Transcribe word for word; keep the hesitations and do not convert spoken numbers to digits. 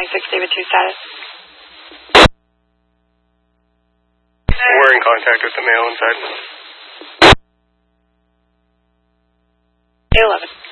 twenty-six, David two status. We're in contact with the male inside. A eleven.